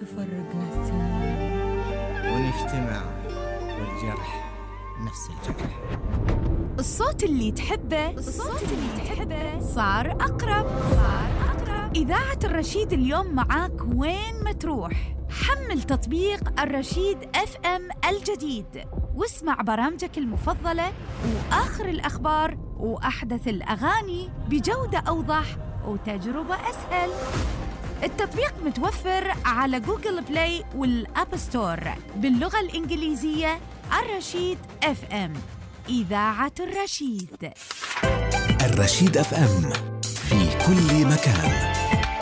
تفرقنا السنين ونجتمع والجرح نفس الجرح. الصوت اللي تحبه صار أقرب. إذاعة الرشيد اليوم معاك وين ما تروح. حمل تطبيق الرشيد FM الجديد واسمع برامجك المفضلة وآخر الأخبار وأحدث الأغاني بجودة أوضح وتجربة أسهل. التطبيق متوفر على جوجل بلاي والأب ستور باللغة الإنجليزية. الرشيد FM، إذاعة الرشيد. الرشيد FM في كل مكان.